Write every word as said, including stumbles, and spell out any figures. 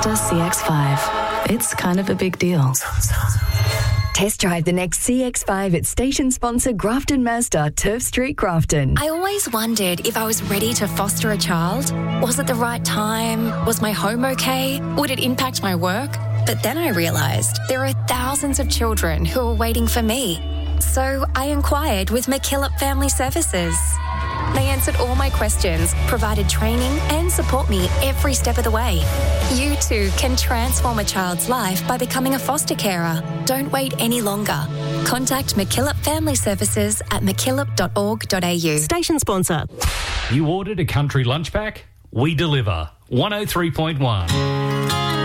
Mazda C X five. It's kind of a big deal. Test drive the next C X five at station sponsor Grafton Mazda, Turf Street, Grafton. I always wondered if I was ready to foster a child. Was it the right time? Was my home okay? Would it impact my work? But then I realised there are thousands of children who are waiting for me. So I inquired with McKillop Family Services. They answered all my questions, provided training and support me every step of the way. You too can transform a child's life by becoming a foster carer. Don't wait any longer. Contact McKillop Family Services at mckillop dot org dot a u. Station sponsor. You ordered a country lunch pack? We deliver. one oh three point one.